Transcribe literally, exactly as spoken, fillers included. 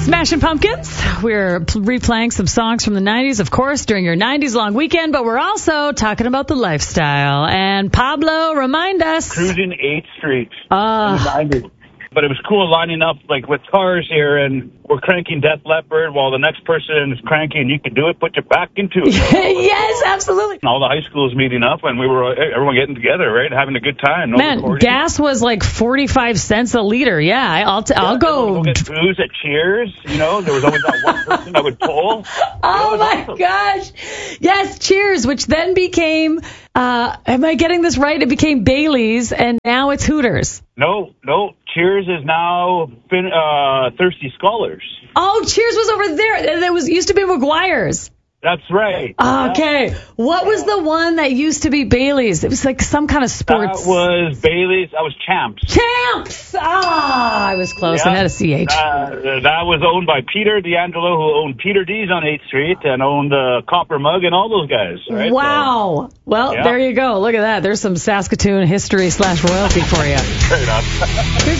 Smashing Pumpkins. We're replaying some songs from the nineties, of course, during your nineties long weekend, but we're also talking about the lifestyle. And Pablo, remind us. Cruising eighth Street Uh, in the nineties. But it was cool lining up like with cars here, and we're cranking Def Leppard while the next person is cranking You Can Do It, Put Your Back Into It. Yes, absolutely. All the high schools meeting up, and we were everyone getting together, right, having a good time. No Man, recording. gas was like forty-five cents a liter. Yeah, I- I'll t- I'll Yeah, go. We'll get booze at Cheers. You know, there was always that one person that would pull. Oh was my awesome. gosh. Yes, Cheers, which then became, uh, am I getting this right? It became Bailey's, and now it's Hooters. No, no. Cheers is now fin- uh, Thirsty Scholars. Oh, Cheers was over there. There was used to be McGuire's. That's right. Okay. What was the one that used to be Bailey's? It was like some kind of That sports. was Bailey's. That was Champs. Champs! Ah, I was close. Yeah. I had a C H. Uh, that was owned by Peter D'Angelo, who owned Peter D's on eighth Street and owned uh, Copper Mug and all those guys. Right? Wow. Well, Yeah. there you go. Look at that. There's some Saskatoon history slash royalty for you. So, fair enough.